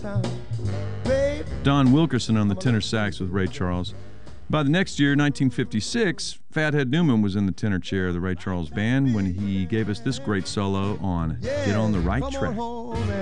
Don Wilkerson on the tenor sax with Ray Charles. By the next year, 1956, Fathead Newman was in the tenor chair of the Ray Charles Band when he gave us this great solo on Get on the Right Track.